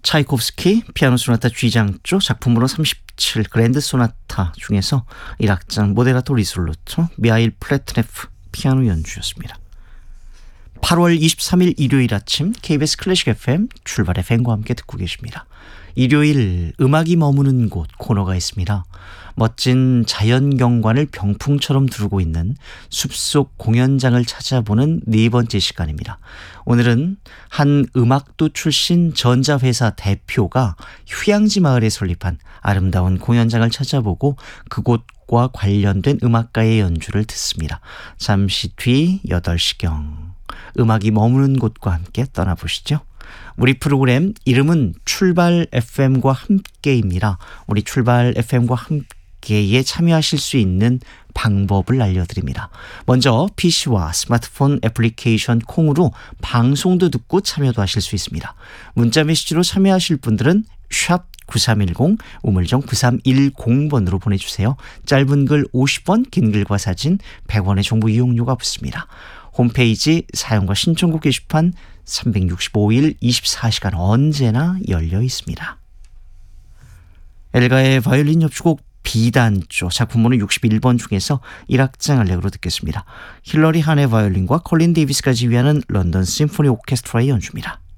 차이콥스키 피아노 소나타 G장조 작품번호 37 그랜드 소나타 중에서 1악장 모데라토 리솔루토 미하일 플래트네프 피아노 연주였습니다. 8월 23일 일요일 아침 KBS 클래식 FM 출발 FM과 함께 듣고 계십니다. 일요일 음악이 머무는 곳 코너가 있습니다. 멋진 자연경관을 병풍처럼 두르고 있는 숲속 공연장을 찾아보는 네 번째 시간입니다. 오늘은 한 음악도 출신 전자회사 대표가 휴양지 마을에 설립한 아름다운 공연장을 찾아보고 그곳과 관련된 음악가의 연주를 듣습니다. 잠시 뒤 8시경 음악이 머무는 곳과 함께 떠나보시죠. 우리 프로그램 이름은 출발 FM과 함께입니다. 우리 출발 FM과 함께에 참여하실 수 있는 방법을 알려드립니다. 먼저 PC와 스마트폰 애플리케이션 콩으로 방송도 듣고 참여도 하실 수 있습니다. 문자 메시지로 참여하실 분들은 샵 9310 우물정 9310번으로 보내주세요. 짧은 글 50원, 긴 글과 사진 100원의 정보 이용료가 붙습니다. 홈페이지 사용과 신청곡 게시판 365일 24시간 언제나 열려 있습니다. 엘가의 바이올린 협주곡 B단조 작품번호 61번 중에서 1악장 알렉으로 듣겠습니다. 힐러리 한의 바이올린과 컬린 데이비스가 지휘하는 런던 심포니 오케스트라의 연주입니다.